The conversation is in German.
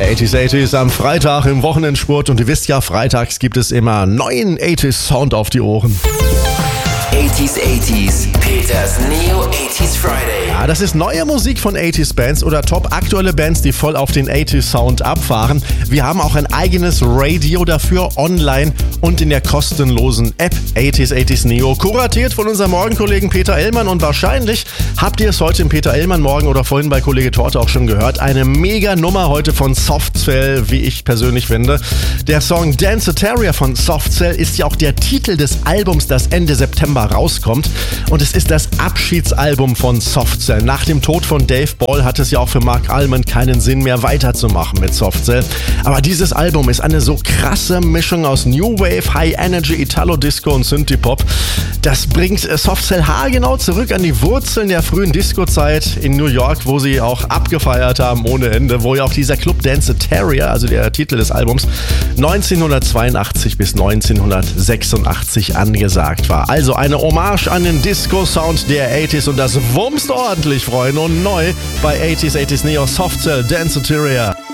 80s am Freitag im Wochenendsport und ihr wisst ja, freitags gibt es immer neuen 80s Sound auf die Ohren. 80s, Peters Neo 80s Friday. Ja, das ist neue Musik von 80s Bands oder top aktuelle Bands, die voll auf den 80s Sound abfahren. Wir haben auch ein eigenes Radio dafür online und in der kostenlosen App 80s Neo, kuratiert von unserem Morgenkollegen Peter Ellmann, und wahrscheinlich habt ihr es heute im Peter Ellmann Morgen oder vorhin bei Kollege Torte auch schon gehört. Eine mega Nummer heute von Soft Cell, wie ich persönlich finde. Der Song Danceteria von Soft Cell ist ja auch der Titel des Albums, das Ende September rauskommt, und es ist das Abschiedsalbum von Soft Cell. Nach dem Tod von Dave Ball hat es ja auch für Mark Almond keinen Sinn mehr weiterzumachen mit Soft Cell. Aber dieses Album ist eine so krasse Mischung aus New Wave, High Energy, Italo Disco und Synthie-Pop. Das bringt Soft Cell haargenau zurück an die Wurzeln der frühen Disco-Zeit in New York, wo sie auch abgefeiert haben ohne Ende, wo ja auch dieser Club Danceteria, also der Titel des Albums, 1982 bis 1986 angesagt war. Also eine Hommage an den Disco-Sound der 80s, und das wumst ordentlich, Freunde, und neu bei 80s Neo, Soft Cell, Danceteria.